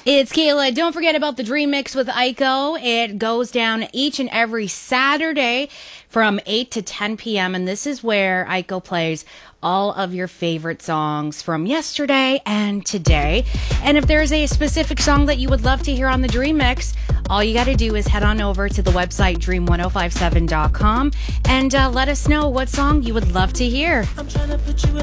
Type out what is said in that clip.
It's Kayla. Don't forget about the Dream Mix with Aiko. It goes down each and every Saturday from 8 to 10 p.m. And this is where Aiko plays all of your favorite songs from yesterday and today. And if there's a specific song that you would love to hear on the Dream Mix, all you got to do is head on over to the website dream1057.com and let us know what song you would love to hear. I'm trying to put you in